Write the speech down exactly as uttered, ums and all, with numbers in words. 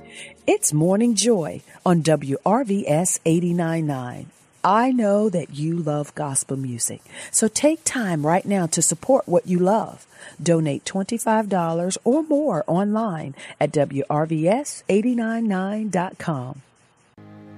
It's Morning Joy on W R V S eighty-nine point nine. I know that you love gospel music, so take time right now to support what you love. Donate twenty-five dollars or more online at W R V S eight nine nine dot com.